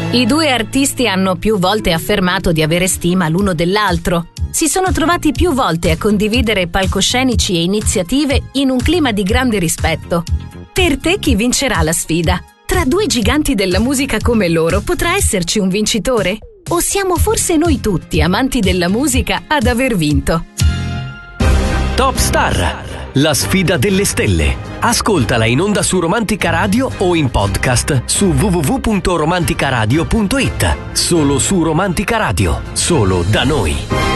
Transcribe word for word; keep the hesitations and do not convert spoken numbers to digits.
I due artisti hanno più volte affermato di avere stima l'uno dell'altro. Si sono trovati più volte a condividere palcoscenici e iniziative in un clima di grande rispetto. Per te chi vincerà la sfida? Tra due giganti della musica come loro potrà esserci un vincitore? O siamo forse noi tutti, amanti della musica, ad aver vinto? Top Star, la sfida delle stelle. Ascoltala in onda su Romantica Radio o in podcast su w w w punto romanticaradio punto it. Solo su Romantica Radio, solo da noi.